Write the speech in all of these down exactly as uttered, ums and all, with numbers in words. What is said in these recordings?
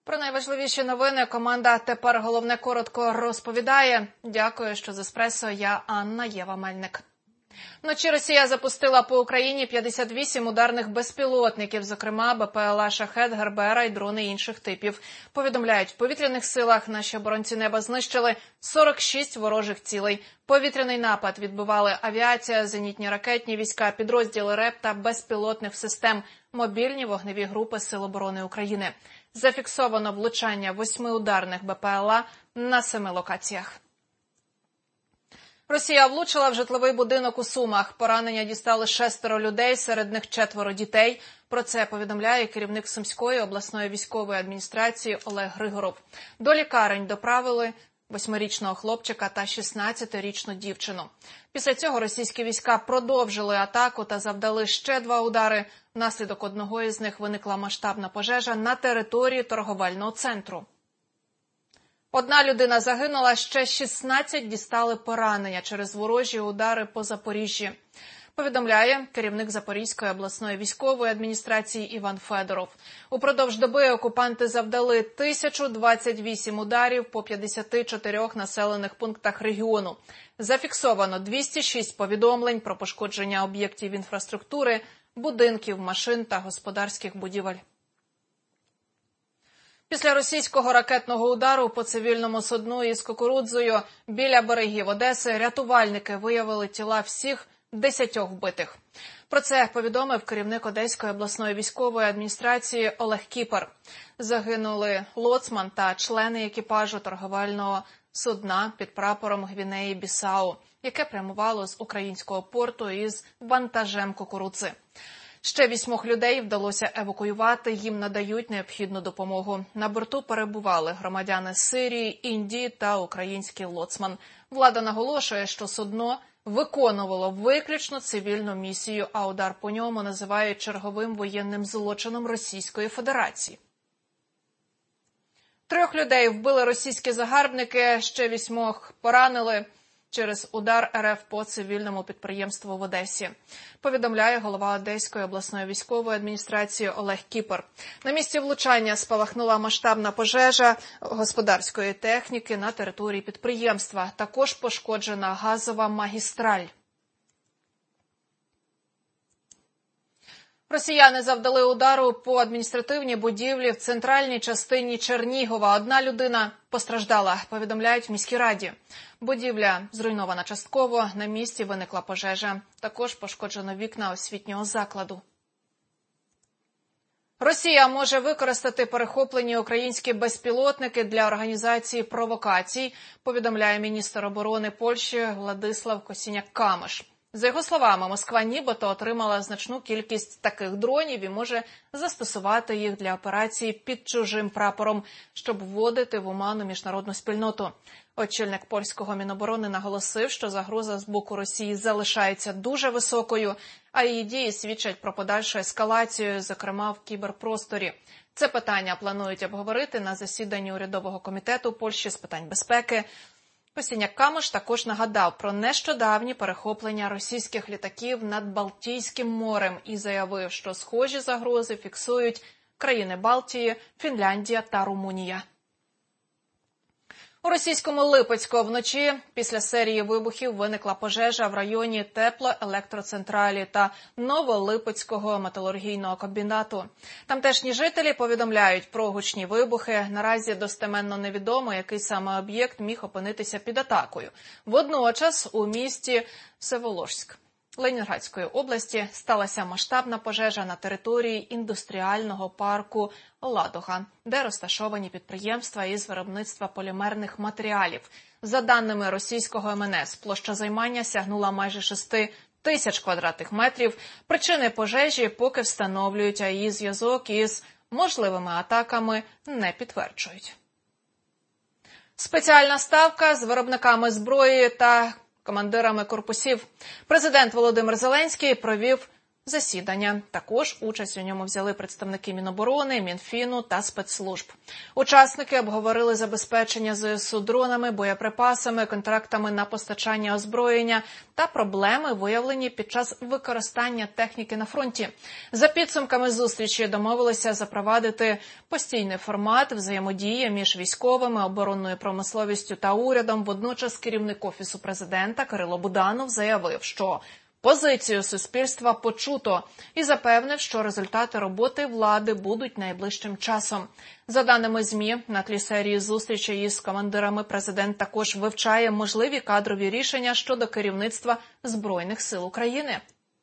Про найважливіші новини команда «Тепер головне коротко» розповідає. Дякую, що з Еспресо. Я Анна Єва Мельник. Вночі Росія запустила по Україні п'ятдесят вісім ударних безпілотників, зокрема БПЛА «Шахед», «Гербера» і дрони інших типів. Повідомляють, в повітряних силах наші оборонці неба знищили сорок шість ворожих цілей. Повітряний напад відбивали авіація, зенітні ракетні війська, підрозділи РЕП та безпілотних систем, мобільні вогневі групи Сил оборони України. Зафіксовано влучання восьми ударних БПЛА на семи локаціях. Росія влучила в житловий будинок у Сумах. Поранення дістали шестеро людей, серед них четверо дітей. Про це повідомляє керівник Сумської обласної військової адміністрації Олег Григоров. До лікарень доправили восьмирічного хлопчика та шістнадцятирічну дівчину. Після цього російські війська продовжили атаку та завдали ще два удари. Внаслідок одного із них виникла масштабна пожежа на території торговельного центру. Одна людина загинула, ще шістнадцять дістали поранення через ворожі удари по Запоріжжі. Повідомляє керівник Запорізької обласної військової адміністрації Іван Федоров. Упродовж доби окупанти завдали тисячу двадцять вісім ударів по п'ятдесяти чотирьох населених пунктах регіону. Зафіксовано двісті шість повідомлень про пошкодження об'єктів інфраструктури, будинків, машин та господарських будівель. Після російського ракетного удару по цивільному судну із кукурудзою біля берегів Одеси рятувальники виявили тіла всіх десятьох вбитих. Про це повідомив керівник Одеської обласної військової адміністрації Олег Кіпер. Загинули лоцман та члени екіпажу торговельного судна під прапором Гвінеї-Бісау, яке прямувало з українського порту із вантажем кукурудзи. Ще вісьмох людей вдалося евакуювати, їм надають необхідну допомогу. На борту перебували громадяни Сирії, Індії та український лоцман. Влада наголошує, що судно виконувало виключно цивільну місію, а удар по ньому називають черговим воєнним злочином Російської Федерації. Трьох людей вбили російські загарбники, ще вісьмох поранили через удар РФ по цивільному підприємству в Одесі. Повідомляє голова Одеської обласної військової адміністрації Олег Кіпер. На місці влучання спалахнула масштабна пожежа господарської техніки на території підприємства. Також пошкоджена газова магістраль. Росіяни завдали удару по адміністративній будівлі в центральній частині Чернігова. Одна людина постраждала, повідомляють в міській раді. Будівля зруйнована частково, на місці виникла пожежа. Також пошкоджено вікна освітнього закладу. Росія може використати перехоплені українські безпілотники для організації провокацій, повідомляє міністр оборони Польщі Владислав Косіняк-Камиш. За його словами, Москва нібито отримала значну кількість таких дронів і може застосувати їх для операцій під чужим прапором, щоб вводити в оману міжнародну спільноту. Очільник польського Міноборони наголосив, що загроза з боку Росії залишається дуже високою, а її дії свідчать про подальшу ескалацію, зокрема в кіберпросторі. Це питання планують обговорити на засіданні урядового комітету Польщі з питань безпеки. Косіняк-Камиш також нагадав про нещодавні перехоплення російських літаків над Балтійським морем і заявив, що схожі загрози фіксують країни Балтії, Фінляндія та Румунія. У російському Липецьку вночі після серії вибухів виникла пожежа в районі теплоелектроцентралі та Новолипецького металургійного комбінату. Тамтешні жителі повідомляють про гучні вибухи. Наразі достеменно невідомо, який саме об'єкт міг опинитися під атакою. Водночас у місті Всеволожськ Ленінградської області сталася масштабна пожежа на території індустріального парку «Ладога», де розташовані підприємства із виробництва полімерних матеріалів. За даними російського ем ен ес, площа займання сягнула майже шести тисяч квадратних метрів. Причини пожежі поки встановлюють, а її зв'язок із можливими атаками не підтверджують. Спеціальна ставка з виробниками зброї та командирами корпусів. Президент Володимир Зеленський провів засідання. Також участь у ньому взяли представники Міноборони, Мінфіну та спецслужб. Учасники обговорили забезпечення ЗСУ дронами, боєприпасами, контрактами на постачання озброєння та проблеми, виявлені під час використання техніки на фронті. За підсумками зустрічі домовилися запровадити постійний формат взаємодії між військовими, оборонною промисловістю та урядом. Водночас керівник Офісу президента Кирило Буданов заявив, що позицію суспільства почуто і запевнив, що результати роботи влади будуть найближчим часом. За даними ЗМІ, на тлі серії зустрічей із командирами президент також вивчає можливі кадрові рішення щодо керівництва Збройних сил України.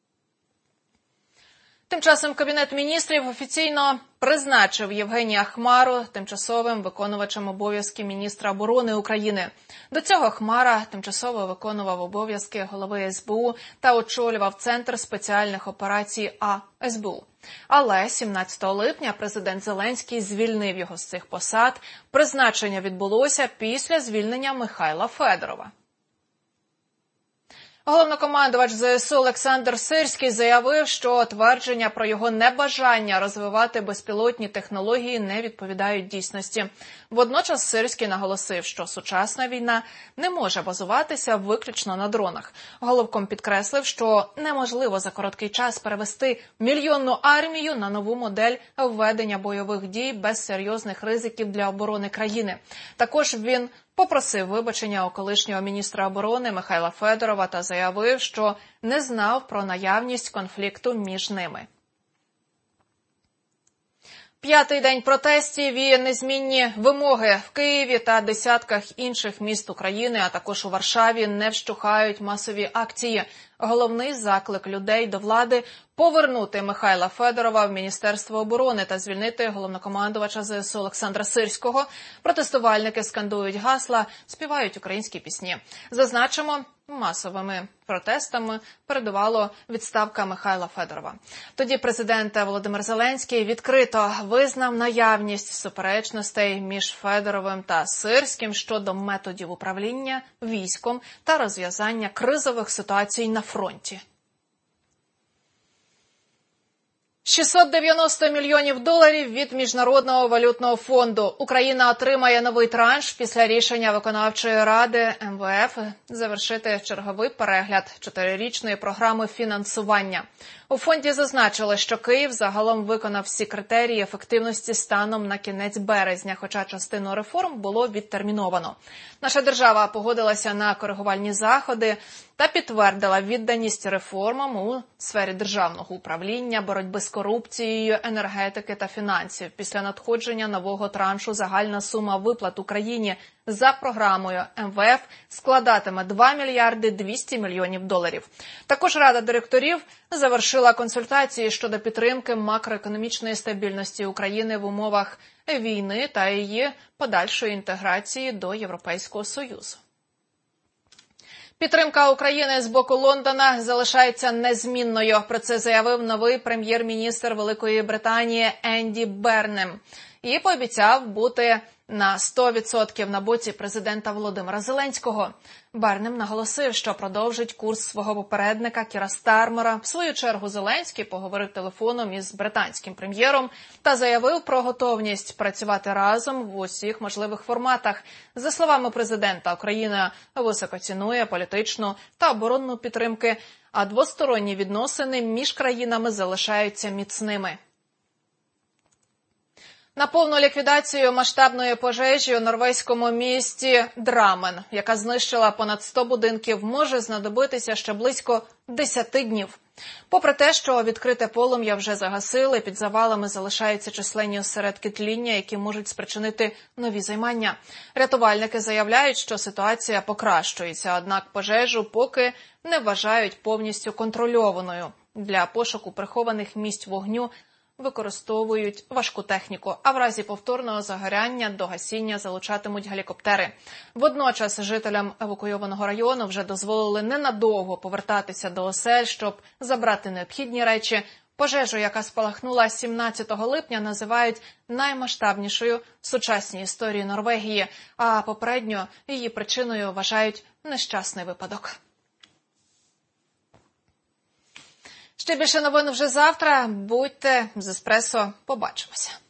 Тим часом Кабінет міністрів офіційно призначив Євгенія Хмару тимчасовим виконувачем обов'язків міністра оборони України. До цього Хмара тимчасово виконував обов'язки голови ес бе у та очолював Центр спеціальних операцій А ес бе у. Але сімнадцятого липня президент Зеленський звільнив його з цих посад. Призначення відбулося після звільнення Михайла Федорова. Головнокомандувач зе ес у Олександр Сирський заявив, що твердження про його небажання розвивати безпілотні технології не відповідають дійсності. Водночас Сирський наголосив, що сучасна війна не може базуватися виключно на дронах. Головком підкреслив, що неможливо за короткий час перевести мільйонну армію на нову модель введення бойових дій без серйозних ризиків для оборони країни. Також він попросив вибачення у колишнього міністра оборони Михайла Федорова та заявив, що не знав про наявність конфлікту між ними. П'ятий день протестів і незмінні вимоги в Києві та десятках інших міст України, а також у Варшаві, не вщухають масові акції. Головний заклик людей до влади – повернути Михайла Федорова в Міністерство оборони та звільнити головнокомандувача зе ес у Олександра Сирського. Протестувальники скандують гасла, співають українські пісні. Зазначимо, масовими протестами передувала відставка Михайла Федорова. Тоді президент Володимир Зеленський відкрито визнав наявність суперечностей між Федоровим та Сирським щодо методів управління військом та розв'язання кризових ситуацій на фронті. шістсот дев'яносто мільйонів доларів від Міжнародного валютного фонду. Україна отримає новий транш після рішення виконавчої ради ем ве еф завершити черговий перегляд чотирирічної програми фінансування. У фонді зазначили, що Київ загалом виконав всі критерії ефективності станом на кінець березня, хоча частину реформ було відтерміновано. Наша держава погодилася на коригувальні заходи та підтвердила відданість реформам у сфері державного управління, боротьби з корупцією, енергетики та фінансів. Після надходження нового траншу загальна сума виплат Україні за програмою ем ве еф складатиме два мільярди двісті мільйонів доларів. Також Рада директорів завершила консультації щодо підтримки макроекономічної стабільності України в умовах війни та її подальшої інтеграції до Європейського Союзу. Підтримка України з боку Лондона залишається незмінною. Про це заявив новий прем'єр-міністр Великої Британії Енді Бернем. І пообіцяв бути на сто відсотків на боці президента Володимира Зеленського. Бернем наголосив, що продовжить курс свого попередника Кіра Стармера. В свою чергу Зеленський поговорив телефоном із британським прем'єром та заявив про готовність працювати разом в усіх можливих форматах. За словами президента, Україна високо цінує політичну та оборонну підтримки, а двосторонні відносини між країнами залишаються міцними. На повну ліквідацію масштабної пожежі у норвезькому місті Драмен, яка знищила понад сто будинків, може знадобитися ще близько десяти днів. Попри те, що відкрите полум'я вже загасили, під завалами залишаються численні осередки тління, які можуть спричинити нові займання. Рятувальники заявляють, що ситуація покращується, однак пожежу поки не вважають повністю контрольованою. Для пошуку прихованих місць вогню використовують важку техніку, а в разі повторного загоряння до гасіння залучатимуть гелікоптери. Водночас жителям евакуйованого району вже дозволили ненадовго повертатися до осель, щоб забрати необхідні речі. Пожежу, яка спалахнула сімнадцятого липня, називають наймасштабнішою в сучасній історії Норвегії, а попередньо її причиною вважають нещасний випадок. Ще більше новин вже завтра. Будьте з Еспресо. Побачимося.